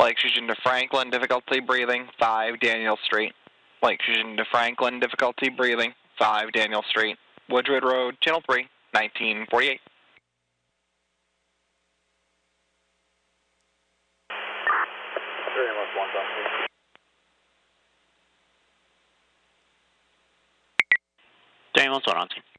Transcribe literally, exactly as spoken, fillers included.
Flight Exfusion to Franklin, difficulty breathing, five Daniel Street. Flight Exfusion to Franklin, difficulty breathing, five Daniel Street. Woodrow Road, Channel three, nineteen forty-eight. Daniel, what's going on?